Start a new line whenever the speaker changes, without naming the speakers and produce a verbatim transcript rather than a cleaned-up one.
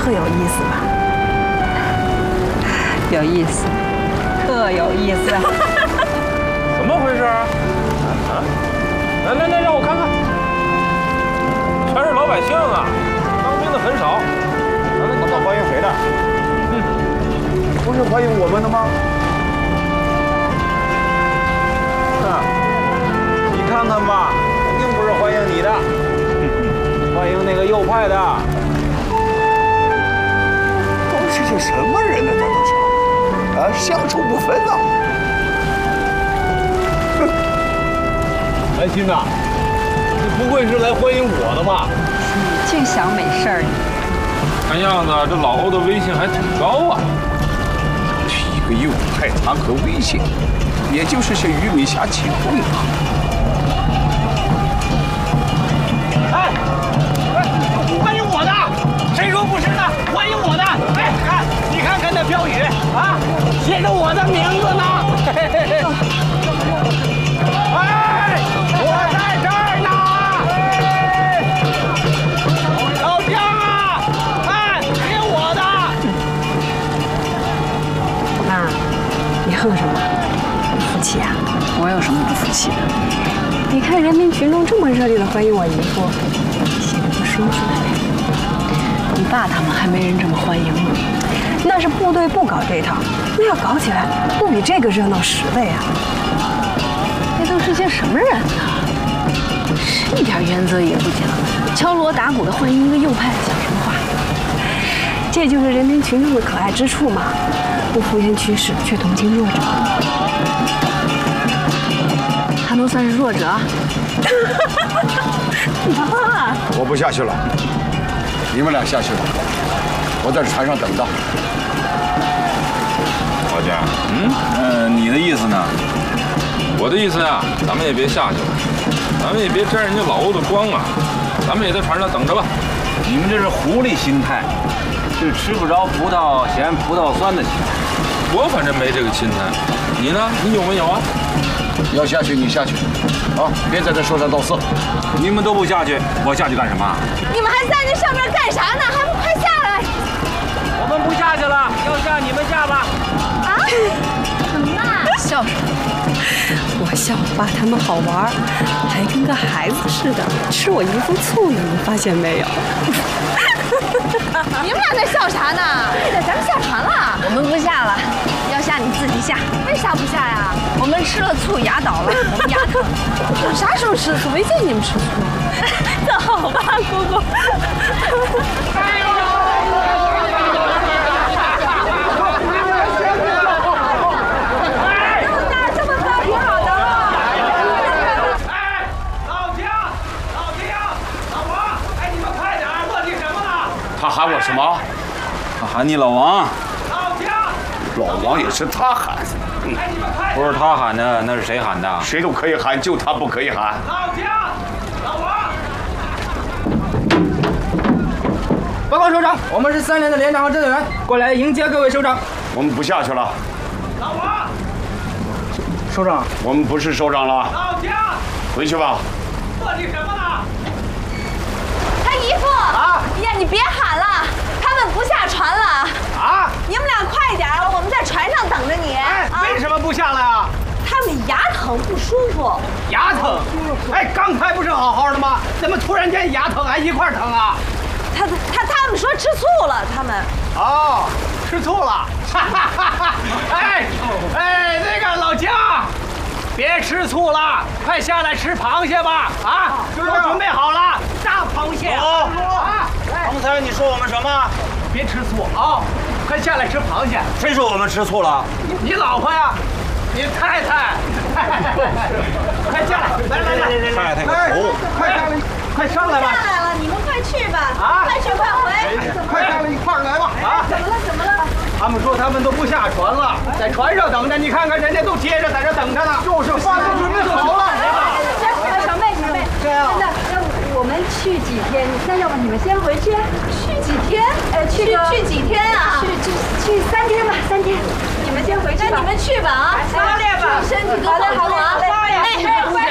特有意思吧？
有意思，特有意思。
怎么回事啊？啊！来来来，让我看看，全是老百姓啊，当兵的很少。来来，你看欢迎谁的？嗯，不是欢迎我们的吗？啊，你看看吧，肯定不是欢迎你的，欢迎那个右派的。
都是些什么人呢？这都是。 啊，相处不分呐！
兰心呐，你不会是来欢迎我的吧？
你净想美事儿，你。
看样子这老欧的威信还挺高啊。
一个右派谈何威信？也就是些鱼米虾起哄嘛。
哎，欢迎我的，谁说不是呢？欢迎我的！哎，看，你看看那标语啊！ 写着我的名字呢！哎，我在这儿呢！老姜啊，哎，听我的！
妈，你哼什么？不服气啊？
我有什么不服气的？
你看人民群众这么热烈的欢迎我姨夫，心里不舒服。
你爸他们还没人这么欢迎呢。
那是部队不搞这套，那要搞起来，不比这个热闹十倍啊！
那都是些什么人呢？是一点原则也不讲，敲锣打鼓的欢迎一个右派，讲什么话？
这就是人民群众的可爱之处嘛，不敷衍趋势，却同情弱者。
他能算是弱者？
妈，
我不下去了，你们俩下去吧，我在船上等着。
老姜，嗯，呃，你的意思呢？我的意思呀，咱们也别下去了，咱们也别沾人家老欧的光啊，咱们也在船上等着吧。
你们这是狐狸心态，是吃不着葡萄嫌葡萄酸的心态。
我反正没这个心态，你呢？你有没有啊？
要下去你下去，啊，别在这说三道四。
你们都不下去，我下去干什么？
你们还在那上面干啥呢？还不快下来！
我们不下去了，要下你们下吧。
怎么啦？
笑什么？
我笑我爸他们好玩，还跟个孩子似的吃我姨夫醋呢，你发现没有？
你们俩在笑啥呢？对的，咱们下船了。
我们不下了，要下你自己下。
为啥不下呀？
我们吃了醋牙倒了，我们牙疼。
我啥时候吃醋？没见你们吃醋。
走吧，姑姑。
他喊我什么？
他喊你老王。
老王也是他喊，
嗯、不是他喊的，那是谁喊的？
谁都可以喊，就他不可以喊。
老姜，老王。
报告首长，我们是三连的连长和侦查员，过来迎接各位首长。
我们不下去了。
老王。
首长，我们不是首长了。
老姜。
回去吧。
磨叽什么呢？
他姨夫啊！呀，你别喊了，他们不下船了
啊！
你们俩快点，我们在船上等着你。
哎，为什么不下来啊？
他们牙疼不舒服。
牙疼？哎，刚才不是好好的吗？怎么突然间牙疼还一块疼啊？
他他他们说吃醋了，他们。
哦，吃醋了。哈哈哈哈！哎哎，那个老姜。 别吃醋了，快下来吃螃蟹吧！啊，都准备好了，大螃蟹。
哦，啊！刚才你说我们什么？
别吃醋啊！快下来吃螃蟹。
谁说我们吃醋了？
你你老婆呀，你太太。快下来！来来来来来！
太太个头！
快上来！快上来吧！
下来了，你们快去吧！
啊！
快去快回！
快上来一块儿来吧！啊！
怎么了？怎么了？
他们说他们都不下船了，在船上等着。你看看，人家都接着在这等着呢。就是饭都准备好了。
小妹，小妹，真的，要不我们去几天？那要不你们先回去？去几天？呃，去去几天啊？去去去三天吧，三天。你们先回去吧。那你们去吧啊，早点吧，身体都好好啊。哎，快